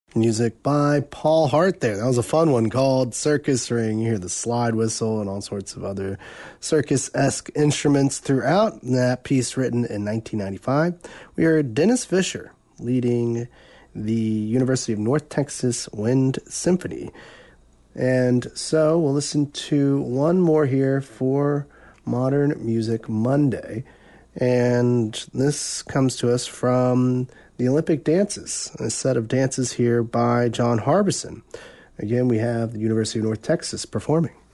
Music by Paul Hart there. That was a fun one called Circus Ring. You hear the slide whistle and all sorts of other circus-esque instruments throughout. That piece written in 1995. We heard Dennis Fisher leading the University of North Texas Wind Symphony. And so we'll listen to one more here for Modern Music Monday. And this comes to us from the Olympic Dances, a set of dances here by John Harbison. Again, we have the University of North Texas performing.